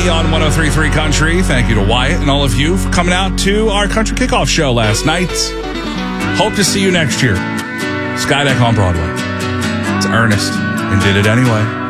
me on 103.3 Country. Thank you to Wyatt and all of you for coming out to our Country Kickoff show last night. Hope to see you next year. Skydeck on Broadway. It's Ernest and Did It Anyway.